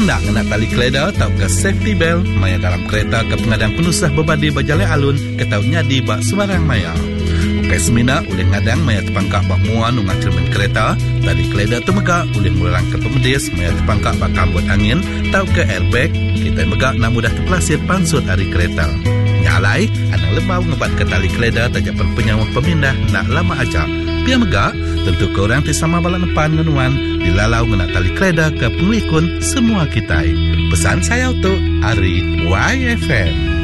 Nak tali keleda tau ke safety belt maya dalam kereta ke pengadang penusah berbadi berjalan alun ke tau nyadi bak sembarang maya. Ukai semina oleh ngadang maya terpangkak bak muan ungat cermin kereta, tali keleda tu megak oleh mulang ke pemedis maya terpangkak bak kambut angin tau ke airbag, kita megak nak mudah terpelasir pansut hari kereta. Nyalai, anang lebau ngebat ke tali keleda tajapan penyawa pemindah nak lama aja. Pia megak, tentu korang tisama balak depan ngenuan dilalau ngena tali keleda ke pengikun semua kita. Pesan saya untuk Ari YFM.